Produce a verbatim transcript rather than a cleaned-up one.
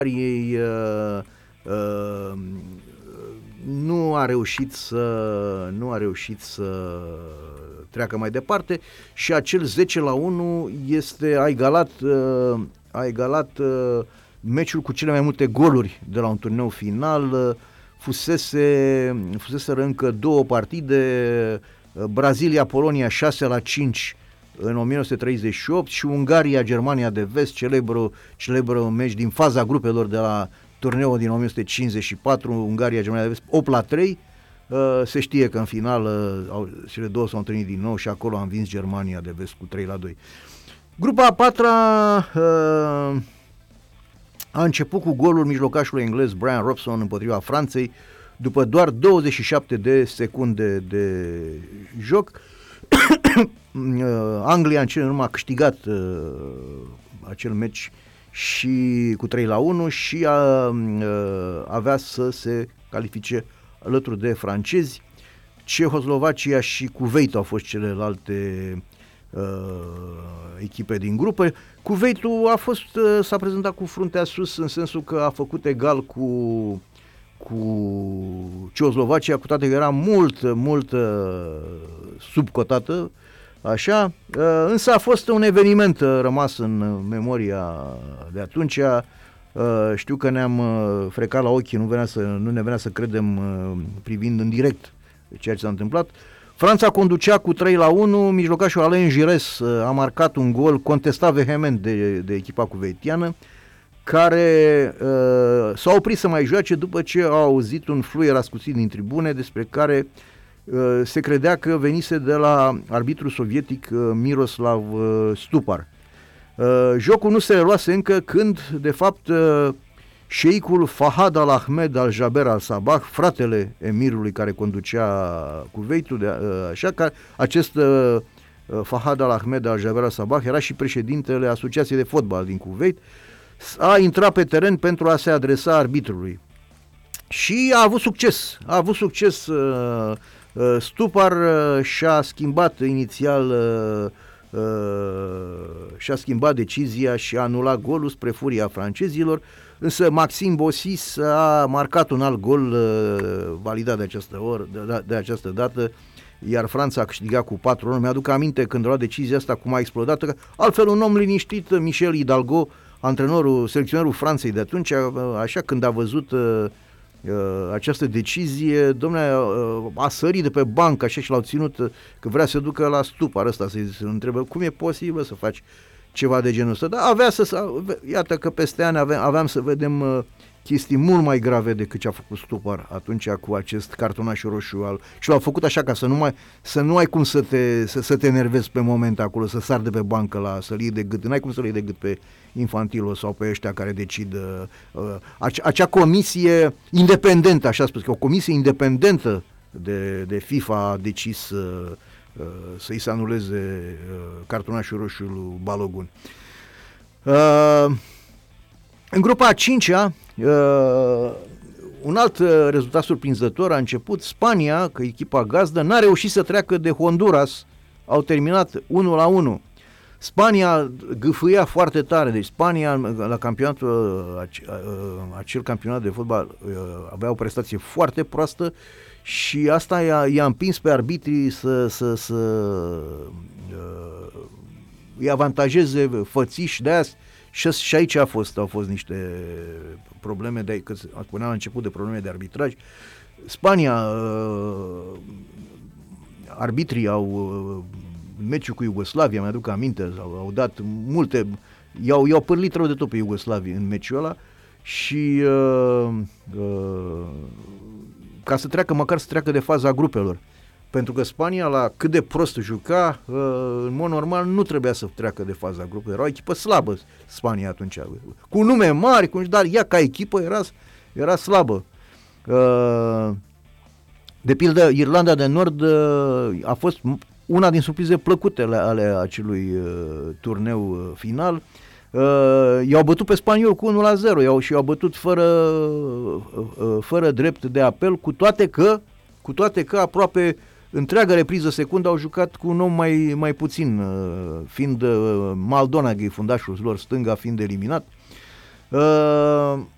ei uh, uh, nu a reușit să nu a reușit să treacă mai departe și acel zece la unu este a egalat uh, a egalat uh, meciul cu cele mai multe goluri de la un turneu final. Uh, fusese fuseseră încă două partide, uh, Brazilia-Polonia șase la cinci în o mie nouă sute treizeci și opt și Ungaria-Germania de Vest, celebră, celebră meci din faza grupelor de la turneul din o mie nouă sute cincizeci și patru, Ungaria-Germania de Vest, opt la trei. Uh, se știe că în final uh, au, cele două s-au întâlnit din nou și acolo a învins Germania de Vest cu trei la doi. Grupa a patra uh, a început cu golul mijlocașului englez Brian Robson împotriva Franței după doar douăzeci și șapte de secunde de joc. Anglia în cele din urmă a câștigat uh, acel meci și cu trei la unu și a, uh, avea să se califice alături de francezi. Cehoslovacia și Kuwait au fost celelalte uh, echipe din grupă. Kuwaitul a fost, uh, s-a prezentat cu fruntea sus în sensul că a făcut egal cu cu Cehoslovacia, cu toate că era mult, mult uh, subcotată, așa, uh, însă a fost un eveniment uh, rămas în memoria de atunci. Uh, știu că ne-am uh, frecat la ochi, nu, venea să, nu ne venea să credem uh, privind în direct ceea ce s-a întâmplat. Franța conducea cu trei la unu, mijlocașul Alain Giresse uh, a marcat un gol contestat vehement de, de echipa cuveitiană, care uh, s-a oprit să mai joace după ce au auzit un fluier ascuțit din tribune despre care uh, se credea că venise de la arbitrul sovietic uh, Miroslav uh, Stupar. Uh, jocul nu se reluase încă când, de fapt, uh, șeicul Fahad al-Ahmed al-Jaber al-Sabah, fratele emirului care conducea Kuwaitul, de, uh, așa că acest uh, Fahad al-Ahmed al-Jaber al-Sabah era și președintele Asociației de Fotbal din Kuwait, a intrat pe teren pentru a se adresa arbitrului și a avut succes. A avut succes. Uh, uh, Stupar uh, și-a schimbat inițial uh, uh, și-a schimbat decizia și a anulat golul spre furia francezilor, însă Maxime Bossis a marcat un alt gol uh, validat de această, oră, de, de această dată, iar Franța a câștigat cu patru unu. Mi-aduc aminte când a luat decizia asta cum a explodat, că altfel un om liniștit, Michel Hidalgo, antrenorul, selecționerul Franței de atunci, așa când a văzut uh, uh, această decizie, domnule, uh, a sărit de pe bancă așa și l-au ținut, uh, că vrea să ducă la Stupar ăsta, să-i să întrebe cum e posibil să faci ceva de genul ăsta. Dar avea să, iată că peste ani aveam, aveam să vedem uh, chestii mult mai grave decât ce a făcut Stupar atunci cu acest cartonaș roșu al, și l-au făcut așa ca să nu mai să nu ai cum să te, să, să te enervezi pe moment acolo, să sar de pe bancă la să-l iei de gât, n-ai cum să-l iei de gât pe Infantilo sau pe ăștia care decid uh, uh, acea, acea comisie independentă, așa spus, că o comisie independentă de, de FIFA a decis uh, uh, să-i se anuleze uh, cartonașul roșu lui Balogun. Uh, în grupa a cincea, uh, un alt uh, rezultat surprinzător a început. Spania, că echipa gazdă, n-a reușit să treacă de Honduras, au terminat unu la unu. Spania gâfâia foarte tare, deci Spania la campionatul, acel campionat de fotbal avea o prestație foarte proastă și asta i-a, i-a împins pe arbitrii să, să, să uh, îi avantajeze fățiși, de aia și, și aici a fost, au fost niște probleme, de, că spuneam la început de probleme de arbitraj. Spania, uh, arbitrii au uh, meciul cu Iugoslavia, mi-aduc aminte, au, au dat multe, i-au, i-au pârlit rău de tot pe Iugoslavia în meciul ăla și uh, uh, ca să treacă, măcar să treacă de faza grupelor, pentru că Spania, la cât de prost juca, uh, în mod normal nu trebuia să treacă de faza grupelor, era o echipă slabă Spania atunci, cu nume mari, cu, dar ea ca echipă era, era slabă. Uh, de pildă, Irlanda de Nord uh, a fost una din surprize plăcute ale, ale acelui uh, turneu uh, final. Uh, i-au bătut pe spaniol cu unu la zero, i-au, și i-au bătut fără, uh, uh, fără drept de apel, cu toate că, cu toate că aproape întreaga repriză secundă au jucat cu un om mai, mai puțin, uh, fiind uh, Maldonaghi, fundașul lor stânga, fiind eliminat. Uh,